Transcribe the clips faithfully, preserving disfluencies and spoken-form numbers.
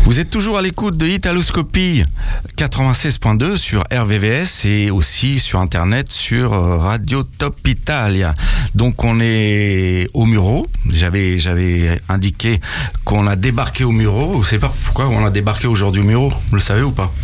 Vous êtes toujours à l'écoute de Italoscopie quatre-vingt-seize point deux sur R V V S et aussi sur internet sur Radio Top Italia. Donc on est au Muro. J'avais, j'avais indiqué qu'on a débarqué au Muro. Vous savez pas pourquoi on a débarqué aujourd'hui au Muro? Vous le savez ou pas?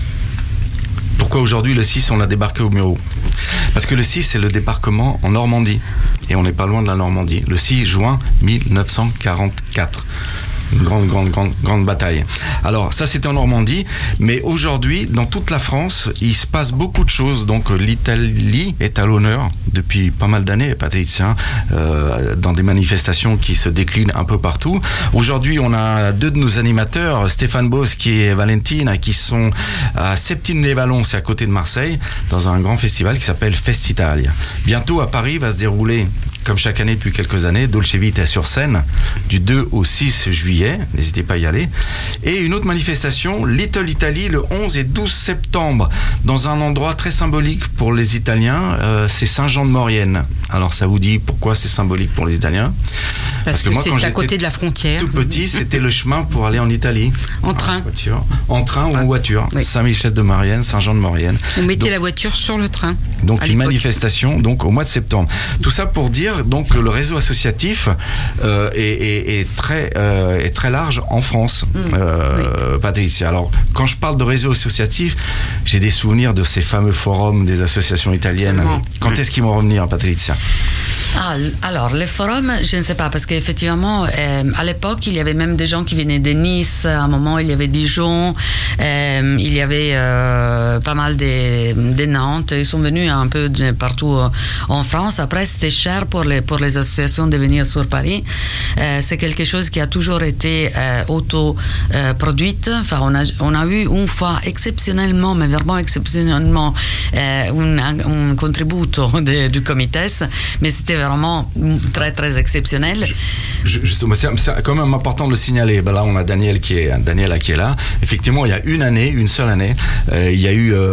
Pourquoi aujourd'hui le six on a débarqué au Muro? Parce que le six c'est le débarquement en Normandie et on n'est pas loin de la Normandie. Le six juin mille neuf cent quarante-quatre. Une grande, grande, grande, grande bataille. Alors, ça, c'était en Normandie. Mais aujourd'hui, dans toute la France, il se passe beaucoup de choses. Donc, l'Italie est à l'honneur depuis pas mal d'années, Patricia, euh, dans des manifestations qui se déclinent un peu partout. Aujourd'hui, on a deux de nos animateurs, Stéphane Boschi et Valentina, qui sont à Septime-les-Vallons, c'est à côté de Marseille, dans un grand festival qui s'appelle Festitalia. Bientôt, à Paris, va se dérouler, comme chaque année depuis quelques années, Dolce Vita sur scène, du deux au six juillet. N'hésitez pas à y aller. Et une autre manifestation, Little Italy, le onze et douze septembre, dans un endroit très symbolique pour les Italiens, euh, c'est Saint-Jean-de-Maurienne. Alors ça vous dit pourquoi c'est symbolique pour les Italiens? Parce, Parce que, que moi, c'est quand à côté de la frontière. Tout petit, c'était le chemin pour aller en Italie. En train. En, voiture. en train ou ah, en voiture. Oui. Saint-Michel-de-Maurienne, Saint-Jean-de-Maurienne. Vous mettez donc, la voiture sur le train. Donc une manifestation donc au mois de septembre. Tout ça pour dire donc que le réseau associatif euh, est, est, est très euh, est très large en France, mmh, euh, oui. Patricia. Alors quand je parle de réseau associatif, j'ai des souvenirs de ces fameux forums des associations italiennes. Absolument. Quand mmh. est-ce qu'ils vont revenir, Patricia? Ah, alors, les forums, je ne sais pas, parce qu'effectivement, euh, à l'époque, il y avait même des gens qui venaient de Nice, à un moment, il y avait Dijon, euh, il y avait euh, pas mal de, de Nantes, ils sont venus un peu de partout en France. Après, c'était cher pour les, pour les associations de venir sur Paris. Euh, c'est quelque chose qui a toujours été euh, auto-produite. Euh, enfin, on a, on a eu une fois exceptionnellement, mais vraiment exceptionnellement, euh, un, un contributo de, du comité, mais c'était vraiment très très exceptionnel. Je, je, c'est, c'est quand même important de le signaler. Ben là, on a Daniel qui est Daniela qui est là. Effectivement, il y a une année, une seule année, euh, il y a eu euh,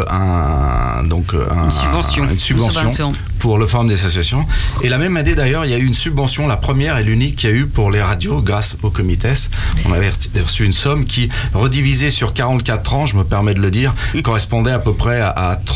un donc un, une subvention, un, une subvention, une subvention pour le forum des associations. Et la même année d'ailleurs, il y a eu une subvention, la première et l'unique qu'il y a eu pour les radios grâce au comité. On avait reçu une somme qui, redivisée sur quarante-quatre ans, je me permets de le dire, correspondait à peu près à, à